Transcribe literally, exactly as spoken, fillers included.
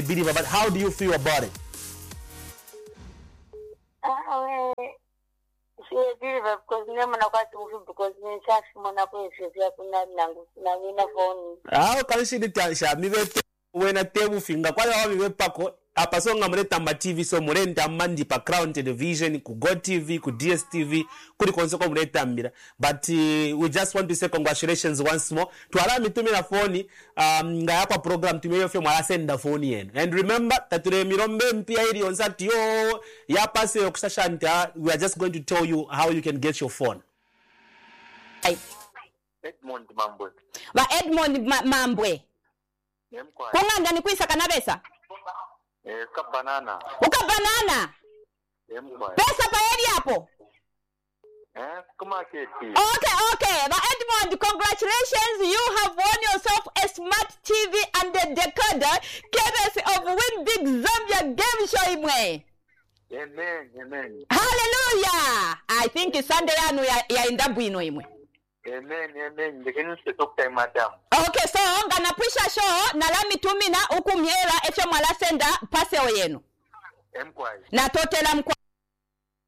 believer, but how do you feel about it? Ah, she a believer because never know what to because me church mona place ya kuna nangu na nina phone. Ah, kali shidi tansha mibe wena tebu finga kwa yawa mibe pako apasonga mureta ma T V so murenta mandi pa Crown Television ku Go T V ku D S T V kuri konsoko mureta mbira, but uh, we just want to say congratulations once more to ala mitumira phone um nga yapa program tumeyo fe mwala senda phone yenu, and remember tature mirombe mpia iri onsati yo yapa se yokusashanta. We are just going to tell you how you can get your phone. Edmond Mambwe. Ba Edmond ma Mambwe. Yemkwa. Kunganda ni kwisa kanabesa? Eh, ka banana. Uka banana? Yemkwa. Pesa pa eri hapo? Eh, kuma keti. Okay, okay. Ba Edmond, congratulations. You have won yourself a smart T V and a decoder courtesy of Win Big Zambia Game Show imwe. Amen, amen. Hallelujah. I think Sunday yanu ya, ya indabu ino imwe. Amen, amen. Ndekeni se tokta madam. Okay, so ngana pusha show na lami tumina ukumyela efyo mwala senda pase oyenu. Yemkwa. Na totela mkwa